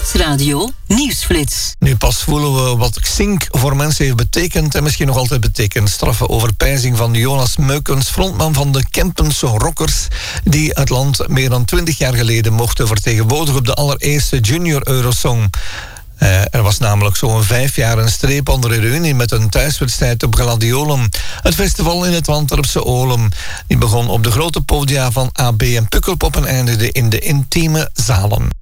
Nieuwsradio Nieuwsflits. Nu pas voelen we wat Xink voor mensen heeft betekend en misschien nog altijd betekent. Straffe overpeinzing van Jonas Meukens, frontman van de Kempense Rockers, die het land meer dan 20 jaar geleden mochten vertegenwoordigen op de allereerste Junior Eurosong. Er was namelijk zo'n 5 jaar een streep onder de reunie met een thuiswedstrijd op Gladiolum. Het festival in het Antwerpse Olum. Die begon op de grote podia van AB en Pukkelpop en eindigde in de intieme zalen.